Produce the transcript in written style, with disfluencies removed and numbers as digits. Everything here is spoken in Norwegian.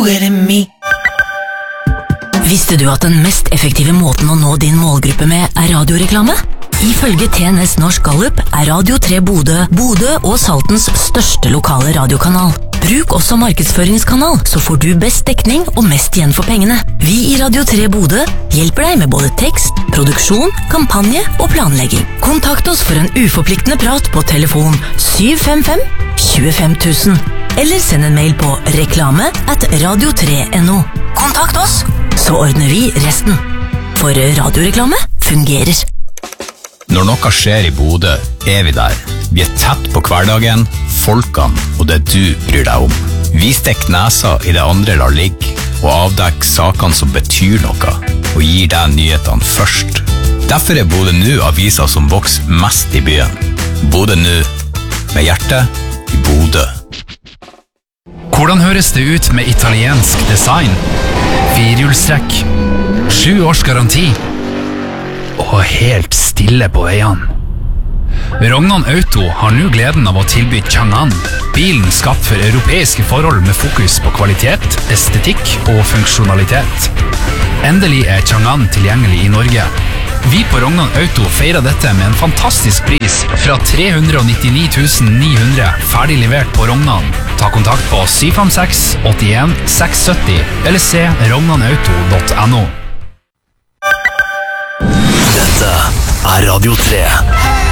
with me. Visste du at den mest effektive måten å nå din målgruppe med radioreklame? Ifølge TNS Norsk Gallup Radio 3 Bodø og Saltens største lokale radiokanal. Bruk også markedsføringskanal, så får du best dekning og mest igjen for pengene. Vi i Radio 3 Bodø hjelper deg med både tekst, produksjon, kampanje og planlegging. Kontakt oss for en uforpliktende prat på telefon 755 25 000, eller send en mail på reklame@radio3.no. Kontakt oss, så ordner vi resten. For radioreklame fungerer. Når noe skjer i Bodø, vi der. Vi tett på hverdagen, folkene og det du bryr deg om. Vi stikker nesa i det andre lar ligge, og avdekker sakene som betyr noe, og gir deg nyhetene først. Derfor Bodø nå avisa som vokser mest i byen. Bodø nå, med hjertet i Bodø. Hvordan høres det ut med italiensk design? 4-hjulstrekk, 7 års garanti, og helt stille på veiene. Rognan Auto har nå gleden av å tilby Chang'an, bilen skapt for europeiske forhold med fokus på kvalitet, estetikk og funksjonalitet. Endelig Chang'an tilgjengelig i Norge. Vi på Rognan Auto feirer dette med en fantastisk pris fra 399 900 ferdig levert på Rognan. Ta kontakt på 756 81 670 eller se rognanauto.no. Dette Radio 3.